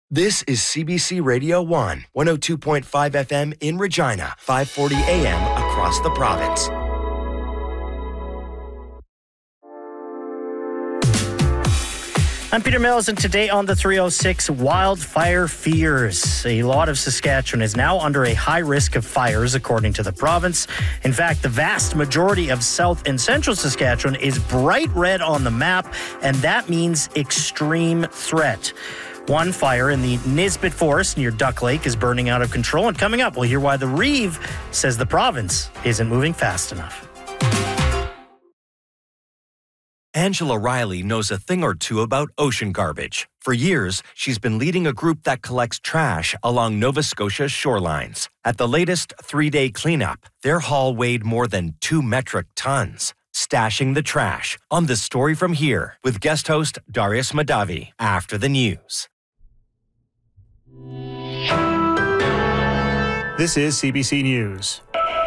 This is CBC Radio 1, 102.5 FM in Regina, 540 AM across the province. I'm Peter Mills, and today on the 306, wildfire fears. A lot of Saskatchewan is now under a high risk of fires, according to the province. In fact, the vast majority of south and central Saskatchewan is bright red on the map, and that means extreme threat. One fire in the Nisbet Forest near Duck Lake is burning out of control, and coming up, we'll hear why the Reeve says the province isn't moving fast enough. Angela Riley knows a thing or two about ocean garbage. For years, she's been leading a group that collects trash along Nova Scotia's shorelines. At the latest 3-day cleanup, their haul weighed more than 2 metric tons. Stashing the trash on This Story From Here with guest host Darius Madavi after the news. This is CBC News.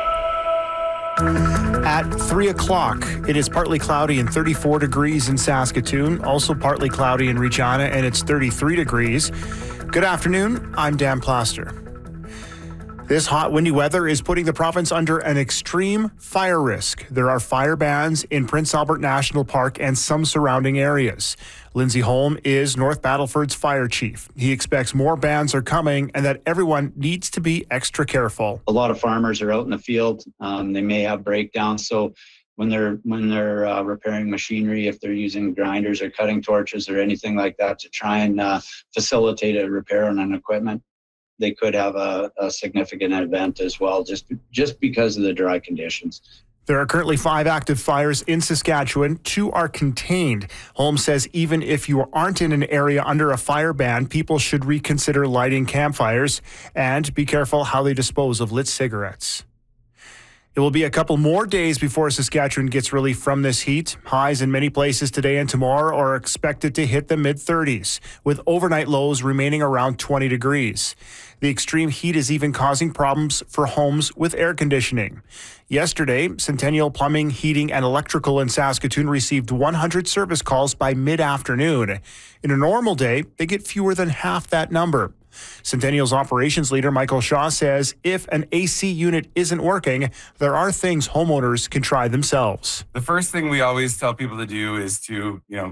At 3 o'clock, it is partly cloudy and 34 degrees in Saskatoon, also partly cloudy in Regina, and it's 33 degrees. Good afternoon, I'm Dan Plaster. This hot, windy weather is putting the province under an extreme fire risk. There are fire bans in Prince Albert National Park and some surrounding areas. Lindsay Holm is North Battleford's fire chief. He expects more bans are coming and that everyone needs to be extra careful. A lot of farmers are out in the field. They may have breakdowns. So when they're repairing machinery, if they're using grinders or cutting torches or anything like that to try and facilitate a repair on an equipment, they could have a significant event as well, just because of the dry conditions. There are currently 5 active fires in Saskatchewan. 2 are contained. Holmes says even if you aren't in an area under a fire ban, people should reconsider lighting campfires and be careful how they dispose of lit cigarettes. It will be a couple more days before Saskatchewan gets relief from this heat. Highs in many places today and tomorrow are expected to hit the mid-30s, with overnight lows remaining around 20 degrees. The extreme heat is even causing problems for homes with air conditioning. Yesterday, Centennial Plumbing, Heating and Electrical in Saskatoon received 100 service calls by mid-afternoon. In a normal day, they get fewer than half that number. Centennial's operations leader, Michael Shaw, says if an AC unit isn't working, there are things homeowners can try themselves. The first thing we always tell people to do is to,